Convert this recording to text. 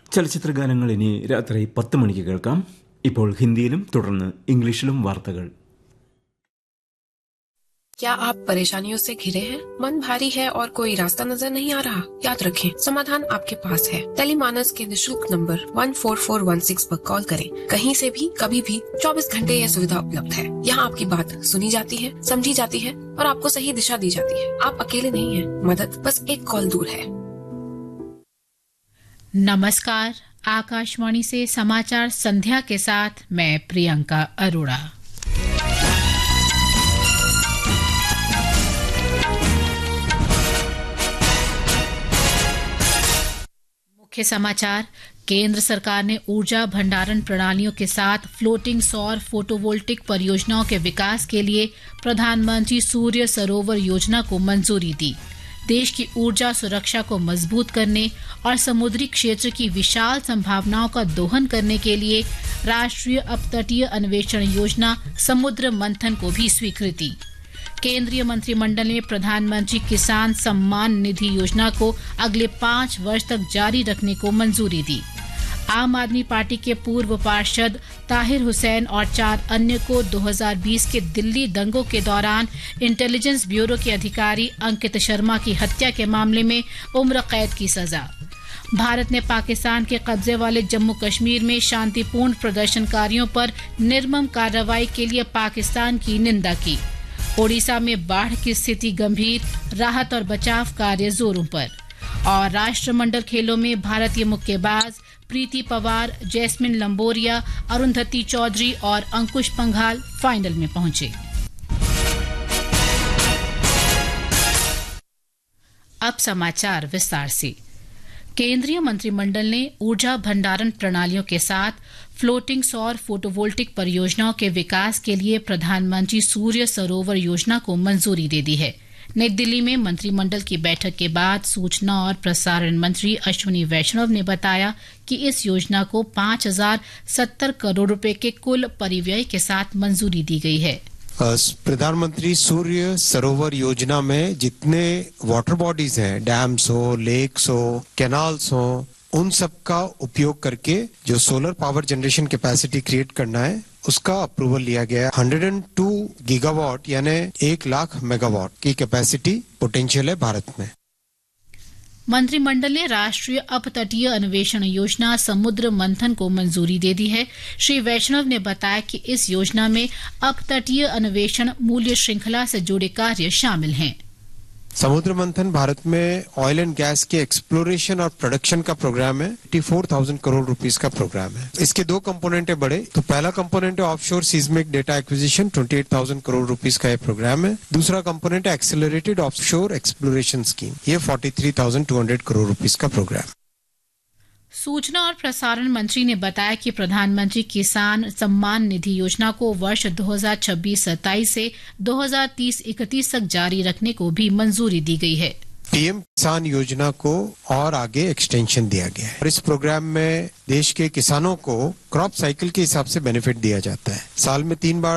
ചലച്ചിത്ര ഗാനങ്ങൾ ഇനി രാത്രി 10 മണിക്ക് കേൾക്കാം. ഇപ്പോൾ ഹിന്ദിയിലും തുടർന്ന് ഇംഗ്ലീഷിലും വാർത്തകൾ. क्या आप परेशानियों से घिरे हैं? मन भारी है और कोई रास्ता नजर नहीं आ रहा? याद रखें, समाधान आपके पास है. टेलीमानस के निशुल्क नंबर 14416 पर कॉल करें. कहीं से भी कभी भी 24 घंटे यह सुविधा उपलब्ध है. यहाँ आपकी बात सुनी जाती है, समझी जाती है और आपको सही दिशा दी जाती है. आप अकेले नहीं हैं. मदद बस एक कॉल दूर है. नमस्कार, आकाशवाणी से समाचार संध्या के साथ मैं प्रियंका अरोड़ा. मुख्य समाचार. केंद्र सरकार ने ऊर्जा भंडारण प्रणालियों के साथ फ्लोटिंग सौर फोटोवोल्टिक परियोजनाओं के विकास के लिए प्रधानमंत्री सूर्य सरोवर योजना को मंजूरी दी. देश की ऊर्जा सुरक्षा को मजबूत करने और समुद्री क्षेत्र की विशाल संभावनाओं का दोहन करने के लिए राष्ट्रीय अपतटीय अन्वेषण योजना समुद्र मंथन को भी स्वीकृति. केंद्रीय मंत्रिमंडल ने प्रधानमंत्री किसान सम्मान निधि योजना को अगले 5 वर्ष तक जारी रखने को मंजूरी दी. आम आदमी पार्टी के पूर्व पार्षद ताहिर हुसैन और 4 अन्य को 2020 के दिल्ली दंगों के दौरान इंटेलिजेंस ब्यूरो के अधिकारी अंकित शर्मा की हत्या के मामले में उम्र कैद की सजा. भारत ने पाकिस्तान के कब्जे वाले जम्मू कश्मीर में शांतिपूर्ण प्रदर्शनकारियों पर निर्मम कार्रवाई के लिए पाकिस्तान की निंदा की. ओडिशा में बाढ़ की स्थिति गंभीर, राहत और बचाव कार्य जोरों पर. और राष्ट्रमंडल खेलों में भारतीय मुक्केबाज प्रीति पवार, जैस्मिन लंबोरिया, अरुंधति चौधरी और अंकुश पंघाल फाइनल में पहुंचे. अब समाचार विस्तार से. केंद्रीय मंत्रिमंडल ने ऊर्जा भंडारण प्रणालियों के साथ फ्लोटिंग सौर फोटोवोल्टिक परियोजनाओं के विकास के लिए प्रधानमंत्री सूर्य सरोवर योजना को मंजूरी दे दी है. नई दिल्ली में मंत्रिमंडल की बैठक के बाद सूचना और प्रसारण मंत्री अश्विनी वैष्णव ने बताया कि इस योजना को 5070 करोड़ रुपए के कुल परिव्यय के साथ मंजूरी दी गई है. प्रधानमंत्री सूर्य सरोवर योजना में जितने वाटर बॉडीज हैं, डैम्स हो, लेक्स हो, कैनाल्स हो, उन सब का उपयोग करके जो solar power generation capacity create करना है उसका अप्रूवल लिया गया. 102 गीगावाट यानी 1 लाख मेगावाट की कैपेसिटी पोटेंशियल है भारत में. मंत्रिमंडल ने राष्ट्रीय अपतटीय अन्वेषण योजना समुद्र मंथन को मंजूरी दे दी है. श्री वैष्णव ने बताया कि इस योजना में अपतटीय अन्वेषण मूल्य श्रृंखला से जुड़े कार्य शामिल हैं. समुद्र मंथन भारत में ऑयल एंड गैस के एक्सप्लोरेशन और प्रोडक्शन का प्रोग्राम है. 84,000 करोड़ रुपीस का प्रोग्राम है. इसके 2 कंपोनेंट है बड़े. तो पहला कंपोनेंट है offshore seismic data acquisition, 28,000 crore rupees का ये प्रोग्राम है. दूसरा कंपोनेंट है एक्सेलरेटेड ऑफशोर एक्सप्लोरेशन स्कीम, ये 43,200 करोड़ रुपीस का प्रोग्राम. सूचना और प्रसारण मंत्री ने बताया कि प्रधानमंत्री किसान सम्मान निधि योजना को वर्ष 2026-27 से 2030-31 तक जारी रखने को भी मंजूरी दी गई है. पीएम किसान योजना को और आगे एक्सटेंशन दिया गया है और इस प्रोग्राम में देश के किसानों को क्रॉप साइकिल के हिसाब से बेनिफिट दिया जाता है. साल में 3 बार